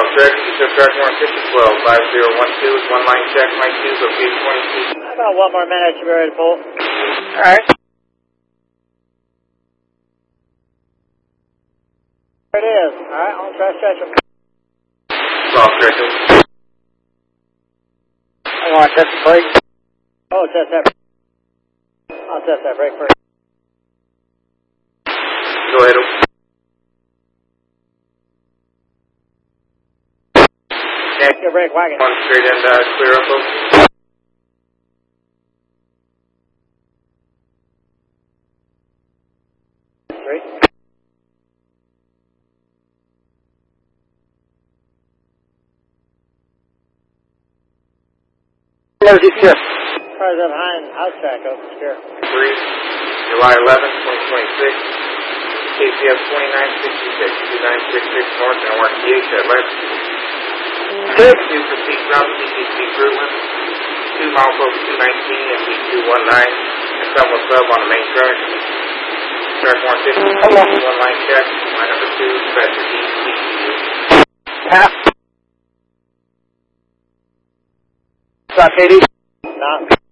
track, you took track 15012, 5012 is one line check, line 2, location 22. About 1 more minute, should be ready to pull. Alright. There it is. Alright, on track stretcher. Soft stretcher. I want to test the brake. Oh, test that. I'll test that brake first. Go ahead. Check your brake wagon. One straight and clear up, folks. Three. Close it, sir. Cars up behind house track, open secure. 3, July 11, 2026. KCF 2966, 2966 north and YTH at left. 2 proceed from CCC Fruitland, 2 miles over 219 and B219, and somewhat sub on the main track. Track 150, one line check, line number 2, dispatcher DCU. Half. Stop, Katie. Not.